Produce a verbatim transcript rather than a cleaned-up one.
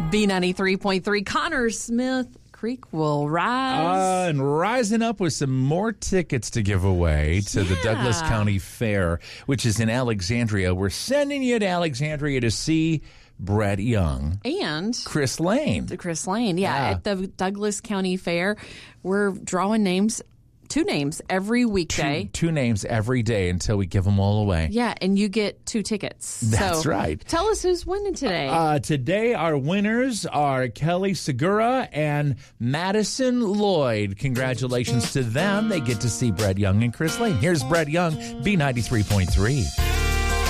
B ninety-three point three, Connor Smith Creek will rise. Uh, and rising up with some more tickets to give away to yeah. the Douglas County Fair, which is in Alexandria. We're sending you to Alexandria to see Brett Young. And Chris Lane. Chris Lane, yeah, yeah. At the Douglas County Fair. We're drawing names, two names every weekday. Two, two names every day until we give them all away. Yeah, and you get two tickets. That's so right. Tell us who's winning today. Uh, today, our winners are Kelly Segura and Madison Lloyd. Congratulations to them. They get to see Brett Young and Chris Lane. Here's Brett Young, B ninety-three point three.